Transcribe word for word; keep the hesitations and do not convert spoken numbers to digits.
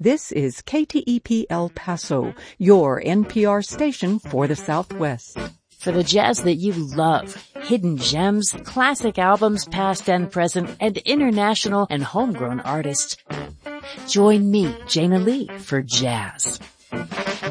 This is K T E P El Paso, your N P R station for the Southwest. For the jazz that you love, hidden gems, classic albums past and present, and international and homegrown artists. Join me, Jana Lee, for Jazz.